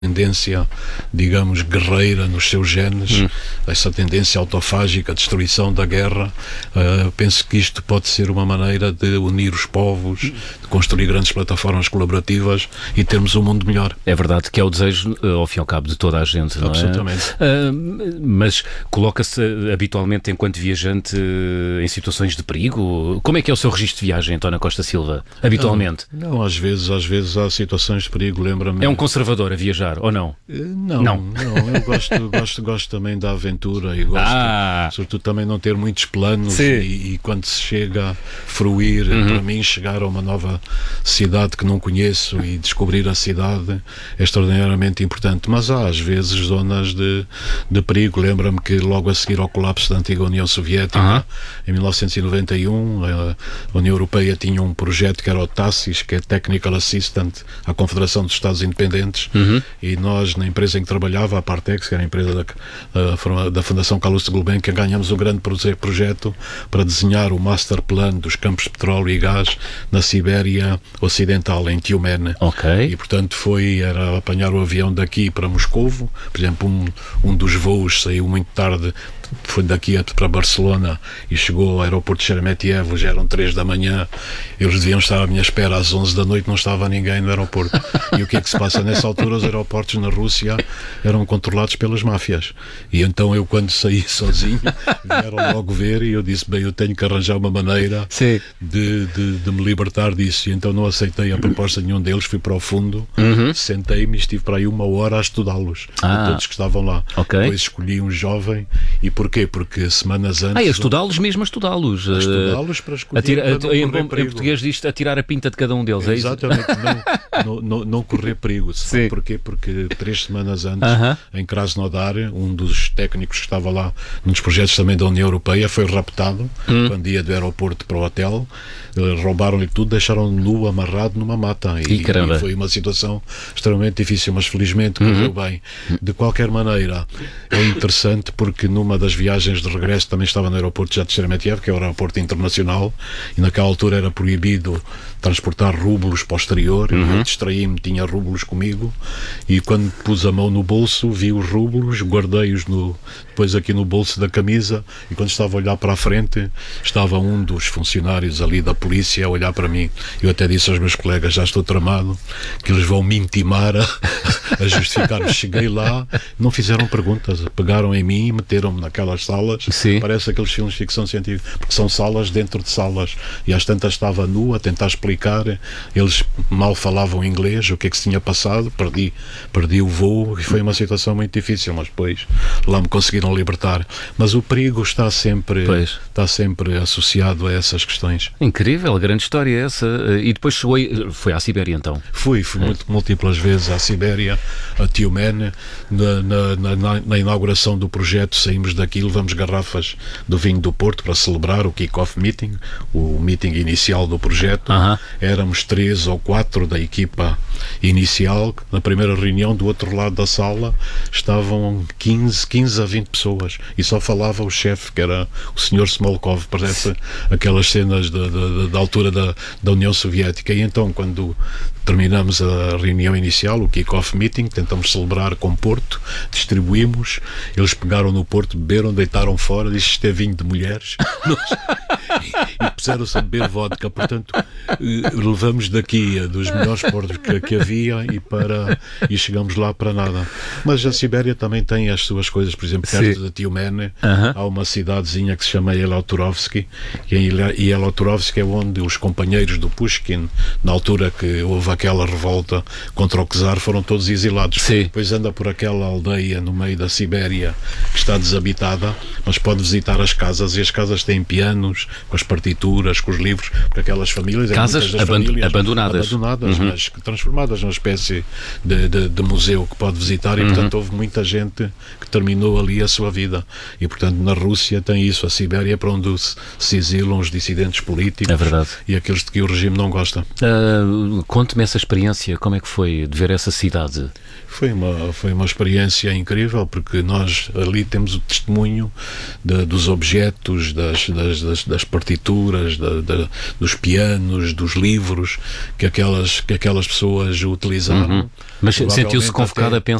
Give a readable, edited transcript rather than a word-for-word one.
tendência, digamos, guerreira nos seus genes, essa tendência autofágica, a destruição da guerra. Penso que isto pode ser uma maneira de unir os povos, de construir grandes plataformas colaborativas e termos um mundo melhor. É verdade que é o desejo, ao fim e ao cabo, de toda a gente, não é? Absolutamente. Mas coloca-se habitualmente, enquanto viajante, em situações de perigo? Como é que é o seu registro de viagem, António Costa Silva, habitualmente? Não, às vezes há situações de perigo, lembra-me... É um conservador a viajar, ou não? Não, eu gosto também da aventura e gosto, sobretudo, também não ter muitos planos e quando se chega a fruir, para mim, chegar a uma nova cidade que não conheço e descobrir a cidade é extraordinariamente importante, mas há às vezes zonas de perigo. Lembra-me que logo a seguir ao colapso da antiga União Soviética, em 1991, a União Europeia tinha um projeto que era o TASIS, que é Technical Assistant à Confederação dos Estados Independentes, e nós, na empresa em que trabalhava, a Partex, que era a empresa da Fundação Calouste Gulbenkian, ganhamos um grande projeto para desenhar o master plan dos campos de petróleo e gás na Sibéria Ocidental, em Tiumen. E portanto era apanhar o avião daqui para Moscovo. Por exemplo, um dos voos saiu muito tarde, foi daqui para Barcelona e chegou ao aeroporto de Sheremetyevo, já eram 3 da manhã, eles deviam estar à minha espera às 11 da noite, não estava ninguém no aeroporto. E o que é que se passa? Nessa altura os aeroportos na Rússia eram controlados pelas máfias, e então eu, quando saí sozinho, vieram logo ver e eu disse, bem, eu tenho que arranjar uma maneira de me libertar disso, e então não aceitei a proposta de nenhum deles, fui para o fundo, sentei-me e estive para aí 1 hora a estudá-los, todos que estavam lá. Depois escolhi um jovem. E porquê? Porque semanas antes... a estudá-los mesmo, a estudá-los. A estudá-los para escolher, em português diz atirar a pinta de cada um deles, é isso? Exatamente, não correr perigo. Sabe porquê? Porque 3 semanas antes, em Krasnodar, um dos técnicos que estava lá, num dos projetos também da União Europeia, foi raptado, quando ia do aeroporto para o hotel, roubaram-lhe tudo, deixaram-no nu, amarrado numa mata. E foi uma situação extremamente difícil, mas felizmente correu bem. De qualquer maneira, é interessante porque numa das viagens de regresso também estava no aeroporto de Sheremetyevo, que é o aeroporto internacional, e naquela altura era proibido transportar rublos para o exterior. Eu distraí-me, tinha rublos comigo, e quando pus a mão no bolso vi os rublos, guardei-os depois aqui no bolso da camisa, e quando estava a olhar para a frente estava um dos funcionários ali da polícia a olhar para mim. Eu até disse aos meus colegas, já estou tramado, que eles vão me intimar a justificar. Cheguei lá, não fizeram perguntas, pegaram em mim e meteram-me naquelas salas. Parece aqueles filmes de ficção científica, porque são salas dentro de salas, e às tantas estava nu a tentar explicar. Eles mal falavam inglês, o que é que se tinha passado, perdi o voo, e foi uma situação muito difícil, mas depois lá me conseguiram libertar. Mas o perigo está sempre associado a essas questões. Incrível, grande história essa. E depois foi à Sibéria, então? Fui múltiplas vezes à Sibéria, a Tiumen. Na inauguração do projeto saímos daqui, levamos garrafas do vinho do Porto para celebrar o kick-off meeting, o meeting inicial do projeto. Éramos 3 ou 4 da equipa inicial. Na primeira reunião, do outro lado da sala estavam 15 a 20 pessoas, e só falava o chefe, que era o Sr. Smolkov. Parece aquelas cenas da altura da União Soviética. E então, quando terminamos a reunião inicial, o kick-off meeting, tentamos celebrar com Porto, distribuímos, eles pegaram no Porto, beberam, deitaram fora, disse isto é vinho de mulheres, e puseram-se a beber vodka. Portanto, levamos daqui dos melhores portos que havia e chegamos lá para nada. Mas a Sibéria também tem as suas coisas. Por exemplo, perto de Tiumen há uma cidadezinha que se chama Yeloturovsky, e em Yeloturovsky é onde os companheiros do Pushkin, na altura que houve aquela revolta contra o czar, foram todos exilados. Depois anda por aquela aldeia no meio da Sibéria que está desabitada, mas pode visitar as casas, e as casas têm pianos com as partituras, com os livros, porque aquelas famílias, casas abandonadas, mas transformadas numa espécie de museu que pode visitar. E portanto houve muita gente que terminou ali a sua vida, e portanto na Rússia tem isso, a Sibéria, para onde se exilam os dissidentes políticos e aqueles de que o regime não gosta. Conte-me essa experiência, como é que foi de ver essa cidade? Foi uma experiência incrível, porque nós ali temos o testemunho dos objetos, das partituras, dos pianos, dos livros que aquelas pessoas utilizaram. Mas sentiu-se convocado a pensar